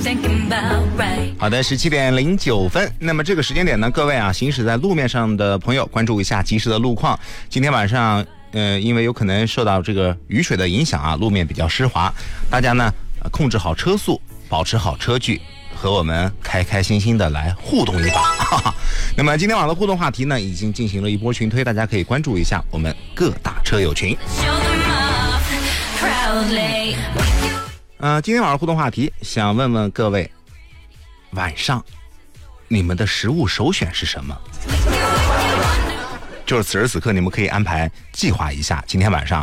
好的，17:09。那么这个时间点呢，各位啊，行驶在路面上的朋友关注一下及时的路况。今天晚上因为有可能受到这个雨水的影响啊，路面比较湿滑，大家呢控制好车速，保持好车距，和我们开开心心的来互动一把。那么今天晚上的互动话题呢，已经进行了一波群推，大家可以关注一下我们各大车友群。今天晚上互动话题，想问问各位，晚上你们的食物首选是什么？就是此时此刻，你们可以安排计划一下，今天晚上